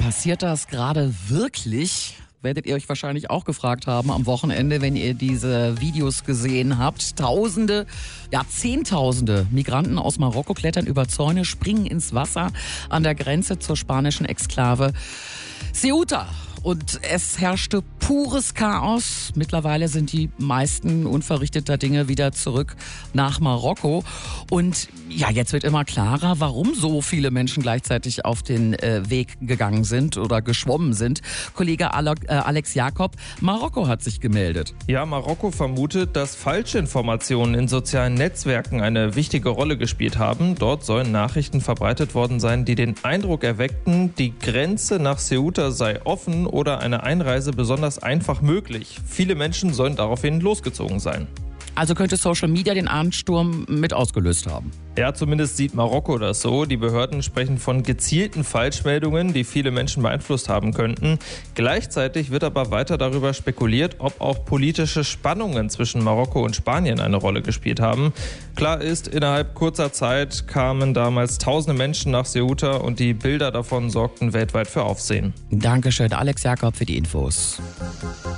passiert das gerade wirklich? Werdet ihr euch wahrscheinlich auch gefragt haben am Wochenende, wenn ihr diese Videos gesehen habt. Tausende, ja Zehntausende Migranten aus Marokko klettern über Zäune, springen ins Wasser an der Grenze zur spanischen Exklave Ceuta. Und es herrschte pures Chaos. Mittlerweile sind die meisten unverrichteter Dinge wieder zurück nach Marokko. Und ja, jetzt wird immer klarer, warum so viele Menschen gleichzeitig auf den Weg gegangen sind oder geschwommen sind. Kollege Alex Jakob, Marokko hat sich gemeldet. Ja, Marokko vermutet, dass Falschinformationen in sozialen Netzwerken eine wichtige Rolle gespielt haben. Dort sollen Nachrichten verbreitet worden sein, die den Eindruck erweckten, die Grenze nach Ceuta sei offen oder eine Einreise besonders einfach möglich. Viele Menschen sollen daraufhin losgezogen sein. Also könnte Social Media den Ansturm mit ausgelöst haben. Ja, zumindest sieht Marokko das so. Die Behörden sprechen von gezielten Falschmeldungen, die viele Menschen beeinflusst haben könnten. Gleichzeitig wird aber weiter darüber spekuliert, ob auch politische Spannungen zwischen Marokko und Spanien eine Rolle gespielt haben. Klar ist, innerhalb kurzer Zeit kamen damals tausende Menschen nach Ceuta und die Bilder davon sorgten weltweit für Aufsehen. Dankeschön, Alex Jakob, für die Infos.